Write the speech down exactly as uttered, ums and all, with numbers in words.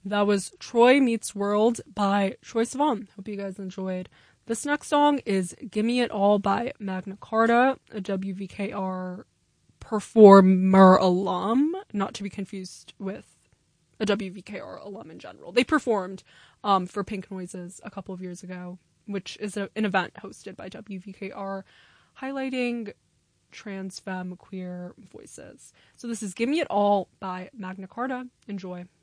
That was Troy Meets World by Troye Sivan. Hope you guys enjoyed. This next song is Gimme It All by Magna Carta, a W V K R performer alum, not to be confused with a W V K R alum in general. They performed um, for Pink Noises a couple of years ago, which is a, an event hosted by W V K R highlighting trans femme queer voices. So this is Gimme It All by Magna Carta. Enjoy.